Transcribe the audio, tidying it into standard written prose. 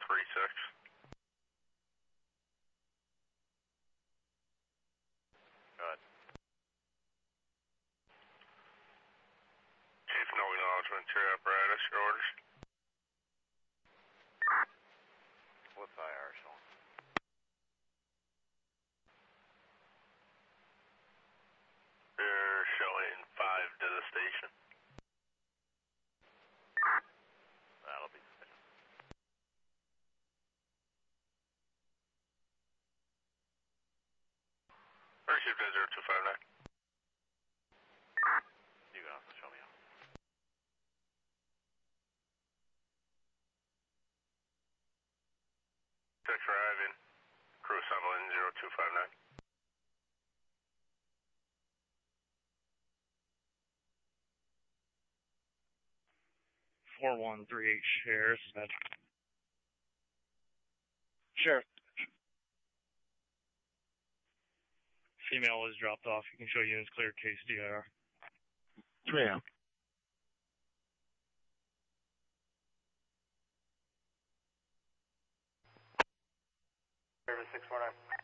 36. Go ahead. Chief, no acknowledgement to your apparatus, your orders. What's IR showing? They're showing 5 to the station. That'll be sufficient. Received at 0259. You can also show me out. Text arriving. Crew assembling 0259. 4138 Sheriff. Sheriff. Female was dropped off. You can show units clear case DIR. 3 a.m. Service 649.